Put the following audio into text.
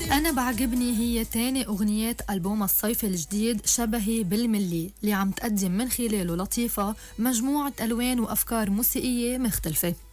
أنا بعجبني هي تاني أغنيات ألبوم الصيف الجديد شبهي بالملي، اللي عم تقدم من خلاله لطيفة مجموعة ألوان وأفكار موسيقية مختلفة.